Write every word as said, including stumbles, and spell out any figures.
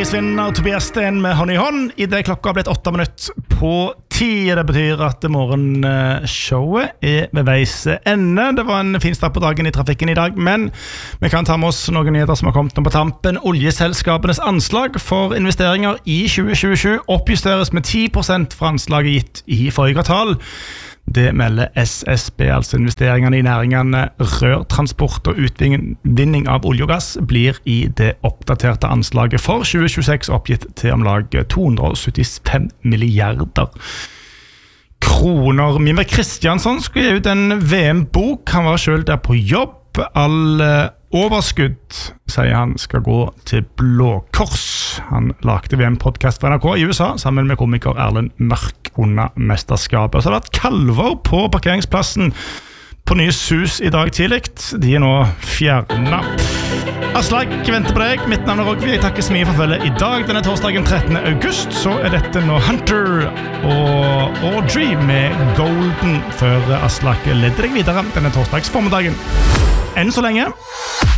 prisvinner Tobias Sten med hånd i hånd. I det klokka har blitt åtte minutter på ti. Det betyr at morgenshowet er ved veis ende. Det var en fin start på dagen i trafikken i dag, men vi kan ta med oss noen nyheter som har kommet nå på tampen. Oljeselskapenes anslag for investeringer i tjue tjuesju oppjusteres med ti prosent fra anslaget gitt i forrige kvartal. Det melder S S B, altså investeringene i næringene rørtransport og utvinning av olje og gass blir i det oppdaterte anslaget for tjue tjueseks oppgitt til om lag to hundre syttifem milliarder kroner. Mimir Kristiansson skulle gi ut en V M-bok. Han var selv der på jobb. All overskudd, sier han, skal gå til Blå Kors. Han lagde V M-podcast for N R K i U S A sammen med komiker Erlend Mørk under mesterskapet. Og så har det vært kalver på parkeringsplassen på Nye Sus i dag tidligt. De er nå fjernet. Aslak venter på deg. Mitt navn er Rogvi. Jeg takker så mye for følget i dag. Denne torsdagen trettende august. Så er dette nå Hunter og Audrey med Golden før Aslak leder deg videre denne torsdags formiddagen. Enn så lenge